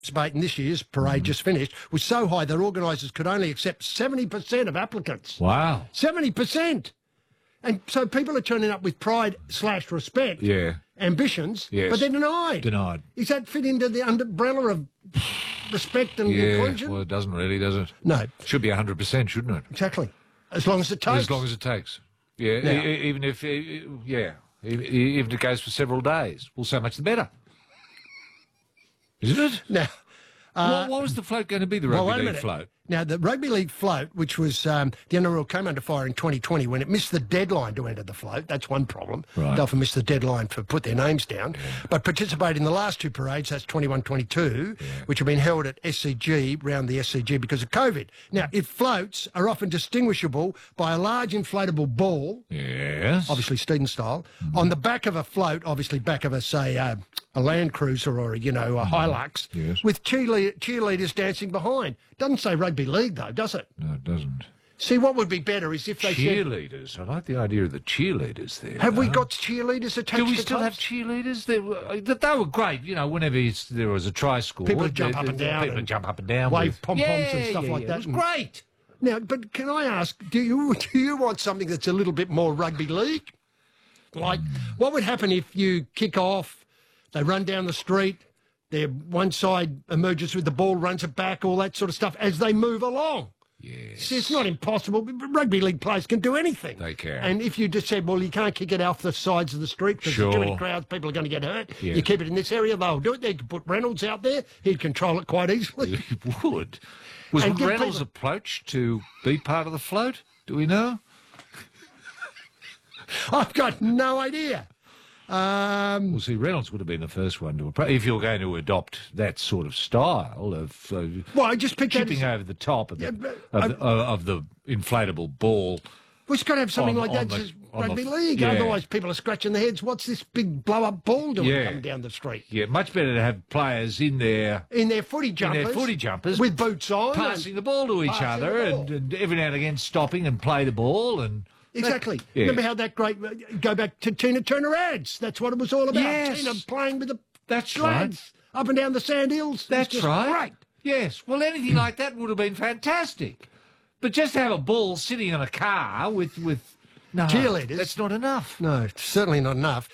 participate in this year's parade just finished was so high that organisers could only accept 70% of applicants. Wow. 70%. And so people are turning up with pride/respect, ambitions, but they're denied. Denied. Does that fit into the umbrella of respect and inclusion? Well, it doesn't really, does it? No. Should be 100%, shouldn't it? Exactly. As long as it takes. As long as it takes. Yeah, Now, even if, even if it goes for several days. Well, so much the better. Isn't it? Now, what was the float going to be, the rugby league float? Now, the rugby league float, which was the NRL came under fire in 2020 when it missed the deadline to enter the float. That's one problem. Right. They often miss the deadline for put their names down. But participated in the last two parades, that's 21-22, which have been held at SCG, round the SCG because of COVID. Now, if floats are often distinguishable by a large inflatable ball, obviously Steeden style, on the back of a float, obviously back of a, say, a Land Cruiser or, a Hilux, with cheerleaders dancing behind. Doesn't say rugby league, though, does it? No, it doesn't. See, what would be better is if they cheerleaders. I like the idea of the cheerleaders there. Have we got cheerleaders attached to Do we still have cheerleaders? They were great, whenever there was a try score. People would jump up and down. People would jump up and down. Wave pom-poms and stuff like that. It was great. Now, but can I ask, do you want something that's a little bit more rugby league? Like, what would happen if you kick off, they run down the street, one side emerges with the ball, runs it back, all that sort of stuff, as they move along? Yes. See, it's not impossible. Rugby league players can do anything. They can. And if you just said, well, you can't kick it off the sides of the street because there's too many crowds, people are going to get hurt. Yeah. You keep it in this area, they'll do it. They could put Reynolds out there. He'd control it quite easily. He would. Was Reynolds approached to be part of the float? Do we know? I've got no idea. Well, see, Reynolds would have been the first one to approach. If you're going to adopt that sort of style of I just picked chipping over the top of the inflatable ball. We've got to have something like that just rugby league. Otherwise, people are scratching their heads. What's this big blow-up ball doing coming down the street? Yeah, much better to have players in their footy jumpers, with boots on, passing the ball to each other, and every now and again stopping and play the ball and. Exactly. Remember how that go back to Tina Turner ads. That's what it was all about. Yes. Tina playing with the lads right. up and down the sand hills. That's right. Great. Yes. Well, anything like that would have been fantastic. But just to have a ball sitting in a car with cheerleaders. That's not enough. No, certainly not enough.